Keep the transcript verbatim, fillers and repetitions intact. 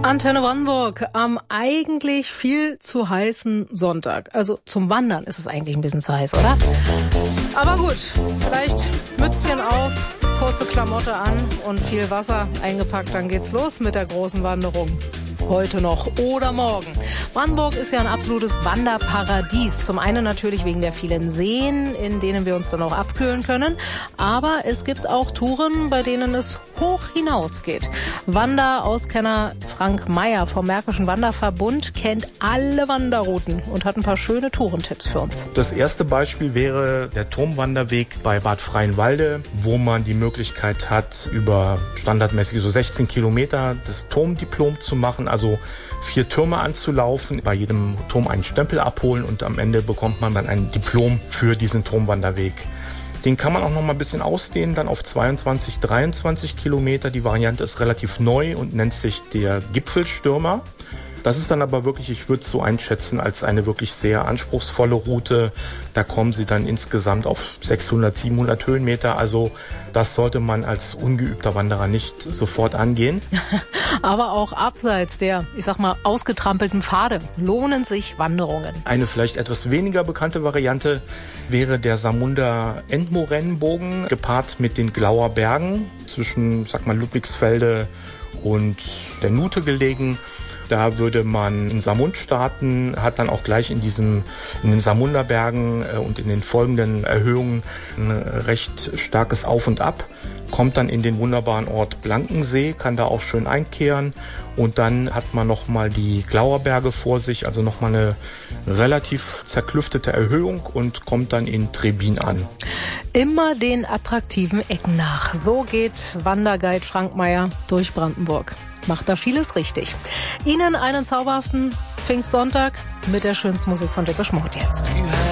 Antenne Brandenburg am eigentlich viel zu heißen Sonntag. Also zum Wandern ist es eigentlich ein bisschen zu heiß, oder? Aber gut, vielleicht Mützchen auf, kurze Klamotte an und viel Wasser eingepackt, dann geht's los mit der großen Wanderung. Heute noch oder morgen. Brandenburg ist ja ein absolutes Wanderparadies. Zum einen natürlich wegen der vielen Seen, in denen wir uns dann auch abkühlen können. Aber es gibt auch Touren, bei denen es hoch hinausgeht. Wanderauskenner Frank Meyer vom Märkischen Wanderverbund kennt alle Wanderrouten und hat ein paar schöne Tourentipps für uns. Das erste Beispiel wäre der Turmwanderweg bei Bad Freienwalde, wo man die Möglichkeit hat, über standardmäßig so sechzehn Kilometer das Turmdiplom zu machen, also vier Türme anzulaufen, bei jedem Turm einen Stempel abholen und am Ende bekommt man dann ein Diplom für diesen Turmwanderweg. Den kann man auch noch mal ein bisschen ausdehnen, dann auf zweiundzwanzig, dreiundzwanzig Kilometer. Die Variante ist relativ neu und nennt sich der Gipfelstürmer. Das ist dann aber wirklich, ich würde es so einschätzen, als eine wirklich sehr anspruchsvolle Route. Da kommen sie dann insgesamt auf sechshundert, siebenhundert Höhenmeter. Also das sollte man als ungeübter Wanderer nicht sofort angehen. Aber auch abseits der, ich sag mal, ausgetrampelten Pfade lohnen sich Wanderungen. Eine vielleicht etwas weniger bekannte Variante wäre der Samunder Endmorennenbogen, gepaart mit den Glauer Bergen zwischen, sag mal, Ludwigsfelde und der Nute gelegen. Da würde man in Samund starten, hat dann auch gleich in diesem, in den Samunderbergen und in den folgenden Erhöhungen ein recht starkes Auf und Ab, kommt dann in den wunderbaren Ort Blankensee, kann da auch schön einkehren und dann hat man nochmal die Glauerberge vor sich, also nochmal eine relativ zerklüftete Erhöhung und kommt dann in Trebin an. Immer den attraktiven Ecken nach. So geht Wanderguide Frank Meyer durch Brandenburg. Macht da vieles richtig. Ihnen einen zauberhaften Pfingstsonntag mit der schönsten Musik von Depeche Mode jetzt.